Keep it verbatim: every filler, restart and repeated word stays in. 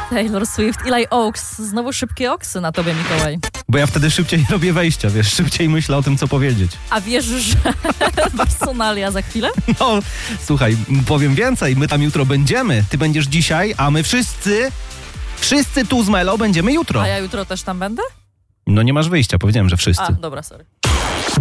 Taylor Swift, Eli Oaks. Znowu szybkie oksy na tobie, Mikołaj. Bo ja wtedy szybciej robię wejścia, wiesz, szybciej myślę o tym, co powiedzieć. A wiesz, że personalia za chwilę? No, słuchaj, powiem więcej, my tam jutro będziemy. Ty będziesz dzisiaj, a my wszyscy, wszyscy tu z Melo będziemy jutro. A ja jutro też tam będę? No nie masz wyjścia, powiedziałem, że wszyscy. A, dobra, sorry.